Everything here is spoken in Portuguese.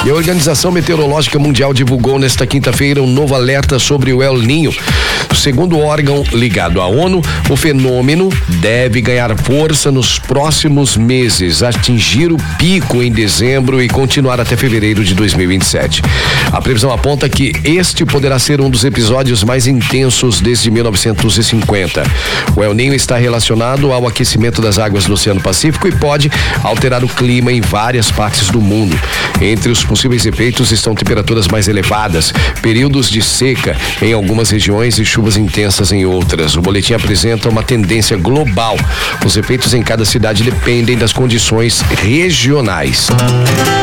E a Organização Meteorológica Mundial divulgou nesta quinta-feira um novo alerta sobre o El Niño. Segundo o órgão ligado à ONU, o fenômeno deve ganhar força nos próximos meses, atingir o pico em dezembro e continuar até fevereiro de 2027. A previsão aponta que este poderá ser um dos episódios mais intensos desde 1950. O El Niño está relacionado ao aquecimento das águas do Oceano Pacífico e pode alterar o clima em várias partes do mundo. Entre os possíveis efeitos estão temperaturas mais elevadas, períodos de seca em algumas regiões e chuvas intensas em outras. O boletim apresenta uma tendência global. Os efeitos em cada cidade dependem das condições regionais.